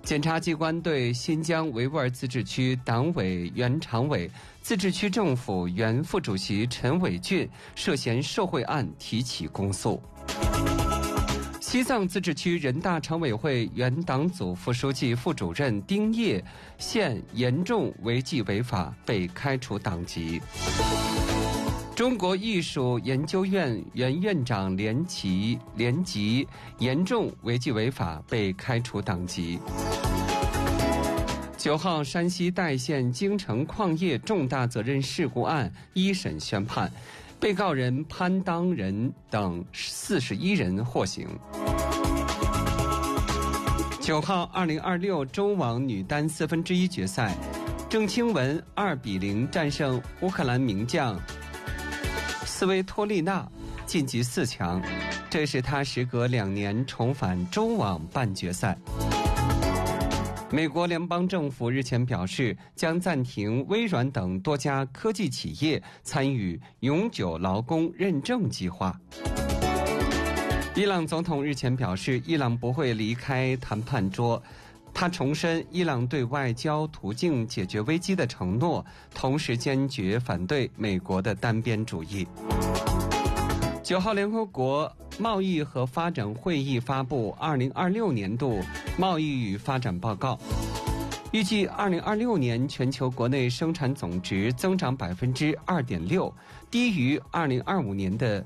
检察机关对新疆维吾尔自治区党委原常委、自治区政府原副主席陈伟俊涉嫌受贿案提起公诉。西藏自治区人大常委会原党组副书记、副主任丁烨现严重违纪违法，被开除党籍。中国艺术研究院原院长连吉严重违纪违法，被开除党籍。9号，山西代县京城矿业重大责任事故案一审宣判，被告人潘当仁等41人获刑。9号，2026中网女单1/4决赛，郑钦文2-0战胜乌克兰名将斯维托利娜，晋级4强，这是她时隔2年重返中网半决赛。美国联邦政府日前表示，将暂停微软等多家科技企业参与永久劳工认证计划。伊朗总统日前表示，伊朗不会离开谈判桌。他重申伊朗对外交途径解决危机的承诺，同时坚决反对美国的单边主义。9号，联合国贸易和发展会议发布2026年度贸易与发展报告，预计2026年全球国内生产总值增长2.6%，低于2025年的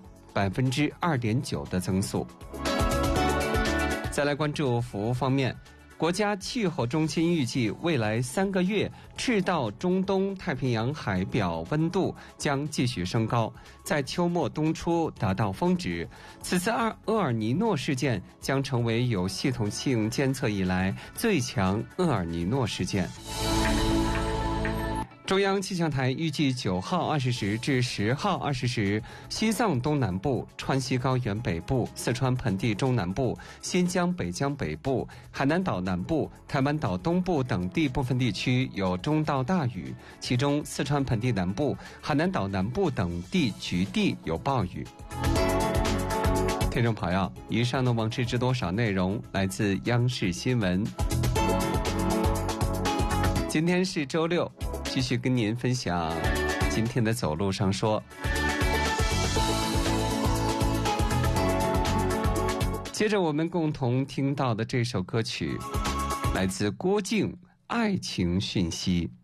2.9%的增速。再来关注服务方面，国家气候中心预计未来3个月赤道中东太平洋海表温度将继续升高，在秋末冬初达到峰值。此次厄尔尼诺事件将成为有系统性监测以来最强厄尔尼诺事件。中央气象台预计9号20时至10号20时，西藏东南部、川西高原北部、四川盆地中南部、新疆北疆北部、海南岛南部、台湾岛东部等地部分地区有中到大雨，其中四川盆地南部、海南岛南部等地局地有暴雨。听众朋友，以上的网志知多少内容来自央视新闻。今天是周六，继续跟您分享今天的走路上说。接着我们共同听到的这首歌曲来自郭靖《爱情讯息》。